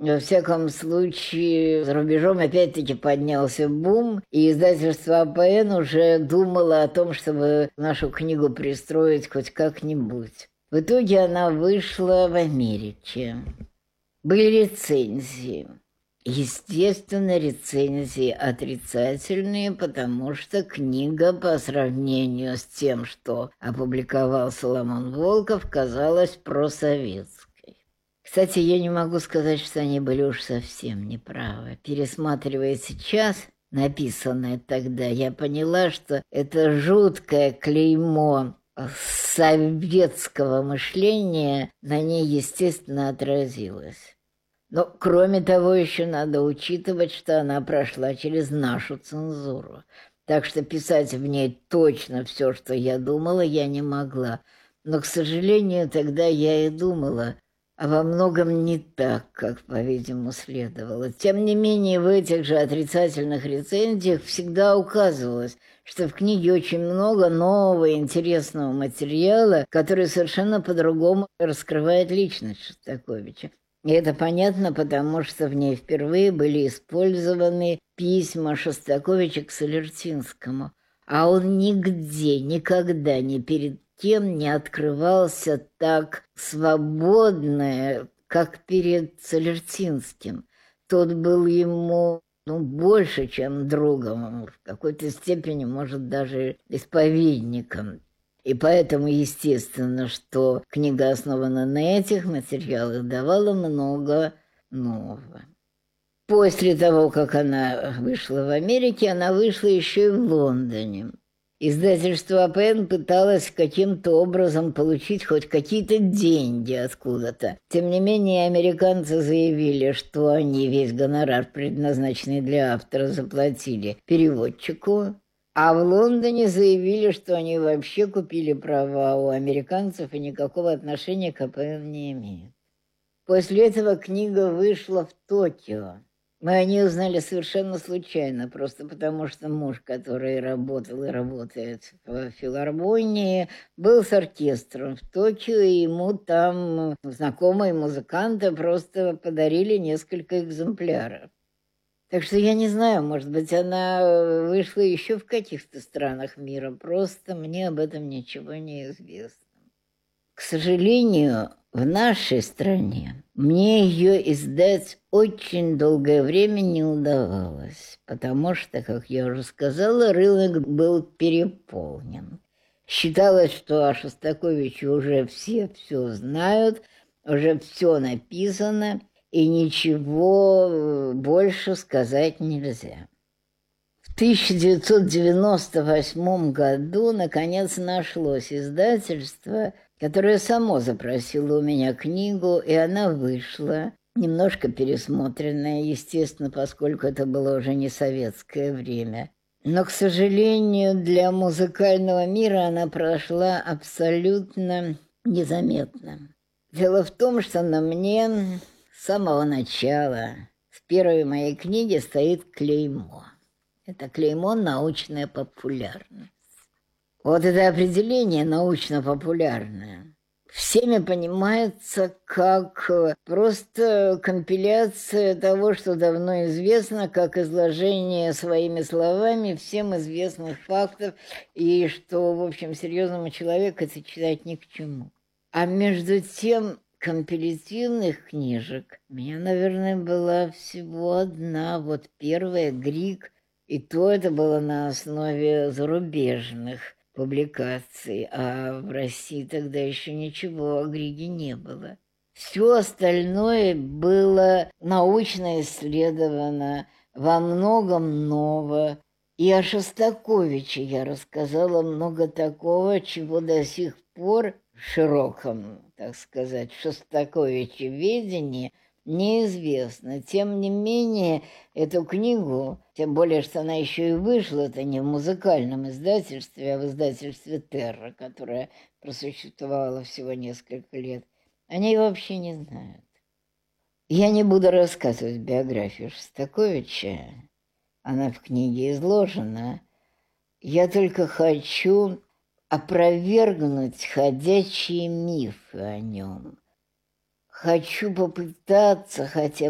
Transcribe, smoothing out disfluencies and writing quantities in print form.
Во всяком случае, за рубежом опять-таки поднялся бум, и издательство АПН уже думало о том, чтобы нашу книгу пристроить хоть как-нибудь. В итоге она вышла в Америке. Были рецензии. Естественно, рецензии отрицательные, потому что книга по сравнению с тем, что опубликовал Соломон Волков, казалась просоветской. Кстати, я не могу сказать, что они были уж совсем неправы. Пересматривая сейчас написанное тогда, я поняла, что это жуткое клеймо советского мышления на ней, естественно, отразилось. Но, кроме того, еще надо учитывать, что она прошла через нашу цензуру. Так что писать в ней точно все, что я думала, я не могла. Но, к сожалению, тогда я и думала, а во многом не так, как, по-видимому, следовало. Тем не менее, в этих же отрицательных рецензиях всегда указывалось, что в книге очень много нового интересного материала, который совершенно по-другому раскрывает личность Шостаковича. И это понятно, потому что в ней впервые были использованы письма Шостаковича к Солженицынскому, а он нигде, никогда ни перед кем не открывался так свободно, как перед Солженицынским. Тот был ему больше, чем другом, в какой-то степени, может, даже исповедником. И поэтому, естественно, что книга основана на этих материалах, давала много нового. После того, как она вышла в Америке, она вышла еще и в Лондоне. Издательство АПН пыталось каким-то образом получить хоть какие-то деньги откуда-то. Тем не менее, американцы заявили, что они весь гонорар, предназначенный для автора, заплатили переводчику. А в Лондоне заявили, что они вообще купили права у американцев и никакого отношения к АПН не имеют. После этого книга вышла в Токио. Мы о ней узнали совершенно случайно, просто потому что муж, который работал и работает в филармонии, был с оркестром в Токио, и ему там знакомые музыканты просто подарили несколько экземпляров. Так что я не знаю, может быть, она вышла еще в каких-то странах мира, просто мне об этом ничего не известно. К сожалению, в нашей стране мне ее издать очень долгое время не удавалось, потому что, как я уже сказала, рынок был переполнен. Считалось, что о Шостаковиче уже все знают, уже все написано, и ничего больше сказать нельзя. В 1998 году, наконец, нашлось издательство, которое само запросило у меня книгу, и она вышла, немножко пересмотренная, естественно, поскольку это было уже не советское время. Но, к сожалению, для музыкального мира она прошла абсолютно незаметно. Дело в том, что на мне с самого начала, в первой моей книге, стоит клеймо. Это клеймо «научная популярность». Вот это определение «научно-популярное» всеми понимается как просто компиляция того, что давно известно, как изложение своими словами всем известных фактов, и что, в общем, серьезному человеку это читать ни к чему. А между тем, компилятивных книжек у меня, наверное, была всего одна, вот первая «Грик», и то это было на основе зарубежных публикаций, а в России тогда еще ничего о Григе не было. Все остальное было научно исследовано, во многом ново. И о Шостаковиче я рассказала много такого, чего до сих пор в широком, так сказать, шостаковичеведении неизвестно. Тем не менее, эту книгу, тем более, что она еще и вышла, это не в музыкальном издательстве, а в издательстве «Терра», которое просуществовало всего несколько лет, они вообще не знают. Я не буду рассказывать биографию Шостаковича, она в книге изложена. Я только хочу опровергнуть ходячие мифы о нем. Хочу попытаться хотя